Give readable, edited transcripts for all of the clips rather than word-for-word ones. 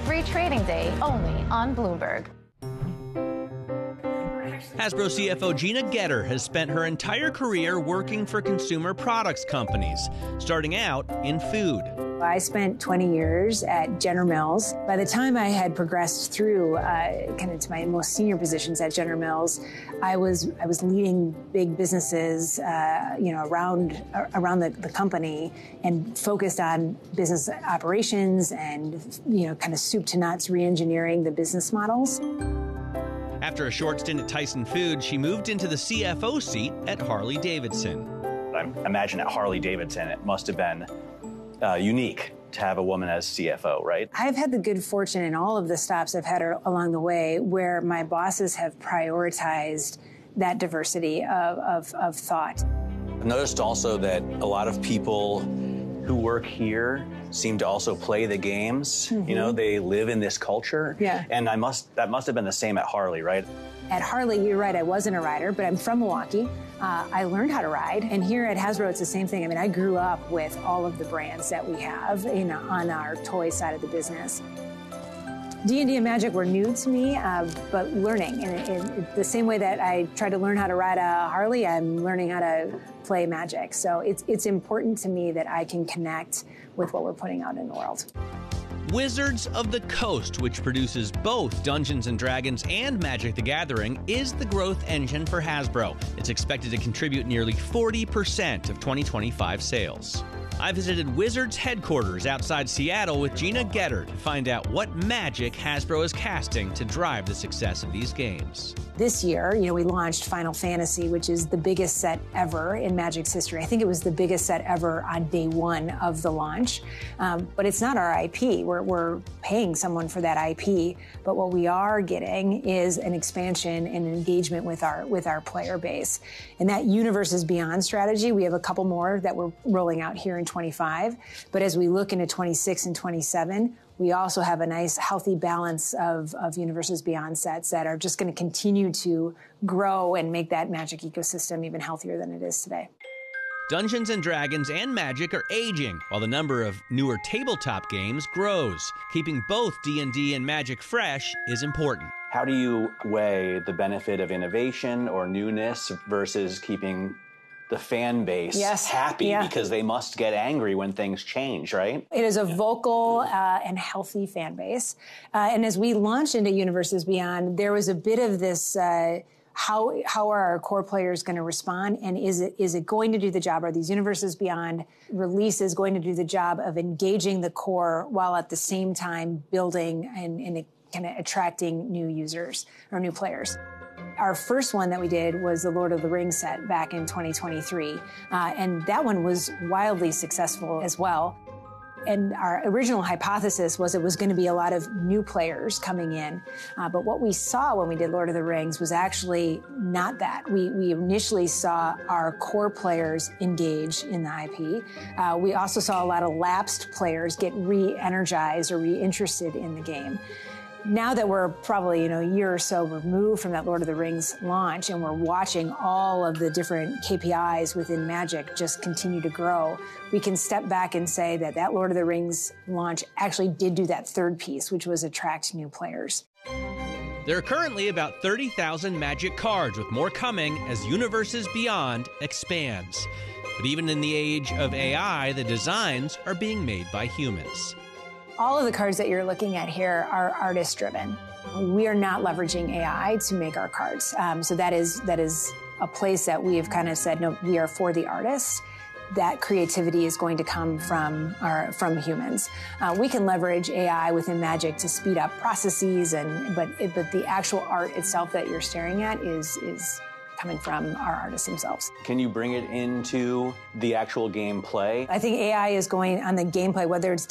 every trading day, only on Bloomberg. Hasbro CFO Gina Getter has spent her entire career working for consumer products companies, starting out in food. I spent 20 years at General Mills. By the time I had progressed through kind of to my most senior positions at General Mills, I was leading big businesses, around the company, and focused on business operations and kind of soup to nuts re-engineering the business models. After a short stint at Tyson Foods, she moved into the CFO seat at Harley-Davidson. I imagine at Harley-Davidson, it must have been unique to have a woman as CFO, right? I've had the good fortune in all of the stops I've had along the way where my bosses have prioritized that diversity of thought. I've noticed also that a lot of people who work here seem to also play the games. Mm-hmm. They live in this culture. Yeah. And that must have been the same at Harley, right? At Harley, you're right, I wasn't a rider, but I'm from Milwaukee. I learned how to ride. And here at Hasbro, it's the same thing. I mean, I grew up with all of the brands that we have on our toy side of the business. D&D and Magic were new to me, but learning. And the same way that I tried to learn how to ride a Harley, I'm learning how to play Magic. So it's important to me that I can connect with what we're putting out in the world. Wizards of the Coast, which produces both Dungeons & Dragons and Magic the Gathering, is the growth engine for Hasbro. It's expected to contribute nearly 40% of 2025 sales. I visited Wizards headquarters outside Seattle with Gina Getter to find out what magic Hasbro is casting to drive the success of these games. This year, we launched Final Fantasy, which is the biggest set ever in Magic's history. I think it was the biggest set ever on day one of the launch. But it's not our IP. We're paying someone for that IP. But what we are getting is an expansion and engagement with our player base. And that Universes Beyond strategy, we have a couple more that we're rolling out here in 25. But as we look into 26 and 27, we also have a nice, healthy balance of Universes Beyond sets that are just going to continue to grow and make that Magic ecosystem even healthier than it is today. Dungeons & Dragons and Magic are aging, while the number of newer tabletop games grows. Keeping both D&D and Magic fresh is important. How do you weigh the benefit of innovation or newness versus keeping the fan base happy because they must get angry when things change, right? It is a vocal and healthy fan base. And as we launched into Universes Beyond, there was a bit of this, how are our core players going to respond? And is it going to do the job? Are these Universes Beyond releases going to do the job of engaging the core while at the same time building and kind of attracting new users or new players? Our first one that we did was the Lord of the Rings set back in 2023. And that one was wildly successful as well. And our original hypothesis was it was going to be a lot of new players coming in. But what we saw when we did Lord of the Rings was actually not that. We initially saw our core players engage in the IP. We also saw a lot of lapsed players get re-energized or re-interested in the game. Now that we're probably, a year or so removed from that Lord of the Rings launch and we're watching all of the different KPIs within Magic just continue to grow, we can step back and say that Lord of the Rings launch actually did do that third piece, which was attract new players. There are currently about 30,000 Magic cards, with more coming as Universes Beyond expands. But even in the age of AI, the designs are being made by humans. All of the cards that you're looking at here are artist-driven. We are not leveraging AI to make our cards. So that is a place that we have kind of said, no, we are for the artist. That creativity is going to come from humans. We can leverage AI within Magic to speed up processes, but the actual art itself that you're staring at is coming from our artists themselves. Can you bring it into the actual gameplay? I think AI is going on the gameplay, whether it's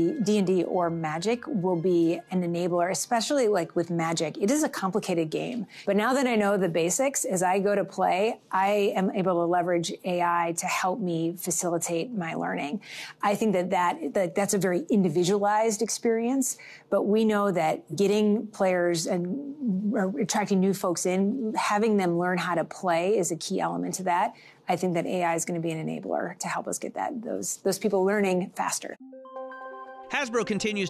D&D or Magic, will be an enabler, especially like with Magic. It is a complicated game. But now that I know the basics, as I go to play, I am able to leverage AI to help me facilitate my learning. I think that's a very individualized experience, but we know that getting players and attracting new folks in, having them learn how to play is a key element to that. I think that AI is going to be an enabler to help us get those people learning faster. Hasbro continues